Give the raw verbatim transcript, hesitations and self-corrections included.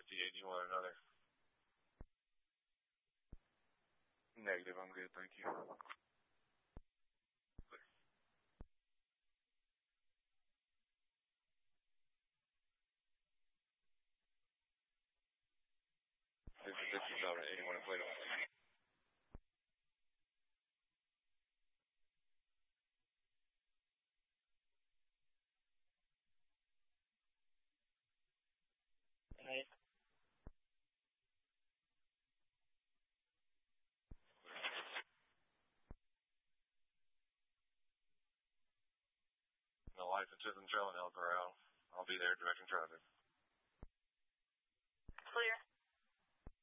fifty-eight. You want another? Negative. I'm good. Thank you. fifty-six is all right. Anyone to play it? Hey. No licenses and trail in El Corral. I'll be there directing traffic. Clear.